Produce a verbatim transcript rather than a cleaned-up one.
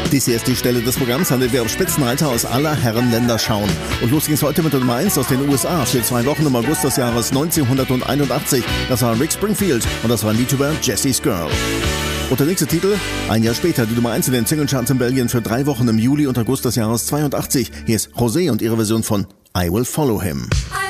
Dies hier ist die Stelle des Programms, an der wir auf Spitzenreiter aus aller Herren Länder schauen. Und los geht's heute mit der Nummer eins aus den U S A für zwei Wochen im August des Jahres neunzehnhunderteinundachtzig. Das war Rick Springfield und das war ein Lied über Jessie's Girl. Und der nächste Titel, ein Jahr später, die Nummer eins in den Singlecharts in Belgien für drei Wochen im Juli und August des Jahres zweiundachtzig. Hier ist Rosé und ihre Version von I Will Follow Him. I